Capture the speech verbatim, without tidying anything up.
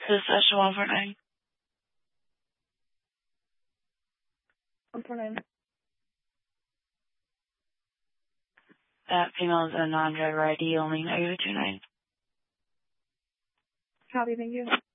This is session one four nine. one four nine. That female is a non-driver I D only, negative two nine. Copy, thank you.